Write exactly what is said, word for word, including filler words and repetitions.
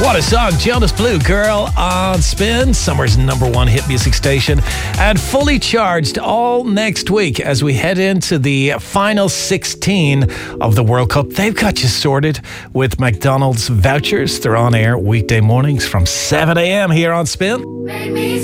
What a song. Jonas Blue, Girl on Spin, summer's number one hit music station, and fully charged all next week as we head into the final sixteen of the World Cup. They've got you sorted with McDonald's vouchers. They're on air weekday mornings from seven a.m. here on Spin.